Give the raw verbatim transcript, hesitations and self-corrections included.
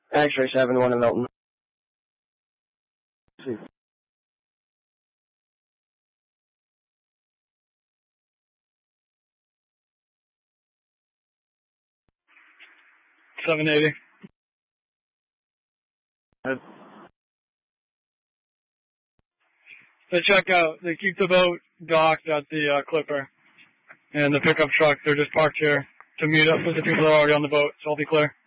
X-ray seven one in Milton. seven eighty. They check out. They keep the boat docked at the uh, Clipper. And the pickup truck, they're just parked here to meet up with the people that are already on the boat, so I'll be clear.